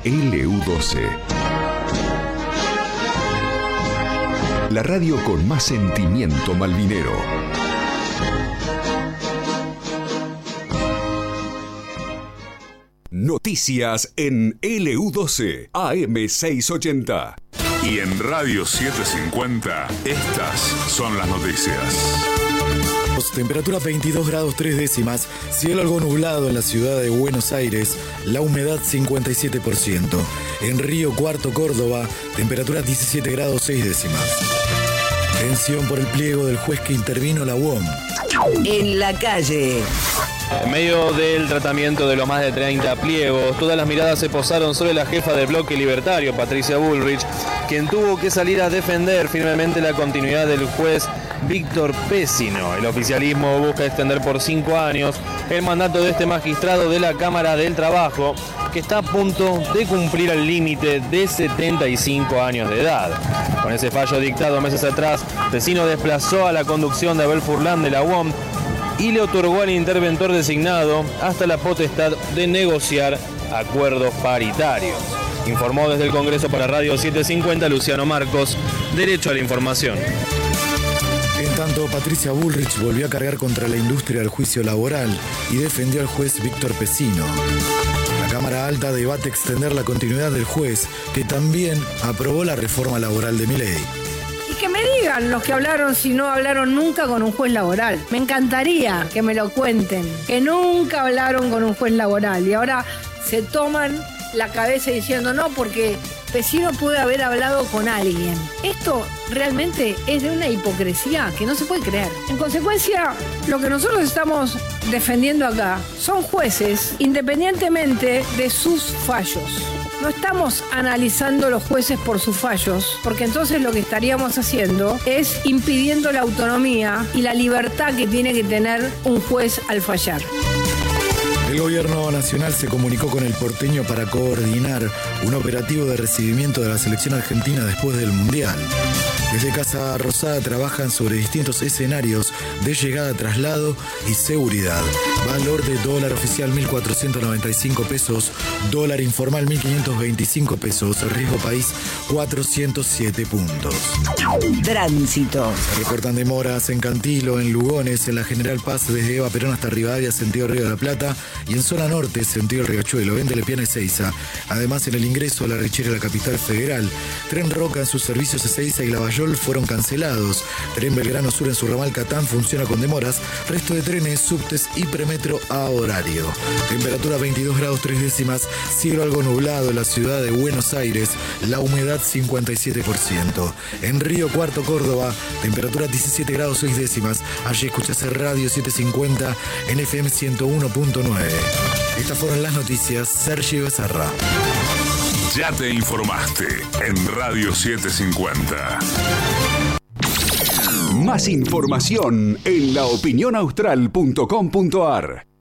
LU12. La radio con más sentimiento malvinero. Noticias en LU12, AM680. Y en Radio 750, estas son las noticias. Temperatura 22 grados 3 décimas, cielo algo nublado en la ciudad de Buenos Aires, la humedad 57%. En Río Cuarto, Córdoba, temperatura 17 grados 6 décimas. Tensión por el pliego del juez que intervino la UOM. En la calle. En medio del tratamiento de los más de 30 pliegos, todas las miradas se posaron sobre la jefa del bloque libertario, Patricia Bullrich, quien tuvo que salir a defender firmemente la continuidad del juez Víctor Pessino. El oficialismo busca extender por 5 años el mandato de este magistrado de la Cámara del Trabajo, que está a punto de cumplir el límite de 75 años de edad. Con ese fallo dictado meses atrás, Pessino desplazó a la conducción de Abel Furlan de la UOM y le otorgó al interventor designado hasta la potestad de negociar acuerdos paritarios. Informó desde el Congreso para Radio 750 Luciano Marcos, Derecho a la Información. En tanto, Patricia Bullrich volvió a cargar contra la industria del juicio laboral y defendió al juez Víctor Pessino. La Cámara Alta debate extender la continuidad del juez, que también aprobó la reforma laboral de Milei. Y que me digan los que hablaron si no hablaron nunca con un juez laboral. Me encantaría que me lo cuenten, que nunca hablaron con un juez laboral y ahora se toman la cabeza diciendo no porque Pessino puede haber hablado con alguien. Esto realmente es de una hipocresía que no se puede creer. En consecuencia, lo que nosotros estamos defendiendo acá son jueces independientemente de sus fallos. No estamos analizando los jueces por sus fallos, porque entonces lo que estaríamos haciendo es impidiendo la autonomía y la libertad que tiene que tener un juez al fallar. El gobierno nacional se comunicó con el porteño para coordinar un operativo de recibimiento de la selección argentina después del Mundial. Desde Casa Rosada trabajan sobre distintos escenarios de llegada, traslado y seguridad. Valor de dólar oficial 1.495 pesos, dólar informal 1.525 pesos, riesgo país 407 puntos. Tránsito. Se reportan demoras en Cantilo, en Lugones, en la General Paz desde Eva Perón hasta Rivadavia, sentido Río de la Plata, y en zona norte, sentido Riachuelo, en Lepiana y Seiza. Además, en el ingreso a la Richera, la capital federal, Tren Roca en sus servicios Ezeiza y Lavallol fueron cancelados. Tren Belgrano Sur en su ramal Catán funciona con demoras. Resto de trenes, subtes y premetro a horario. Temperatura 22 grados 3 décimas, cielo algo nublado en la ciudad de Buenos Aires, la humedad 57%. En Río Cuarto, Córdoba, temperatura 17 grados 6 décimas. Allí escuchás Radio 750 en FM 101.9. Estas fueron las noticias. Sergio Becerra. Ya te informaste en Radio 750. Más información en laopinionaustral.com.ar.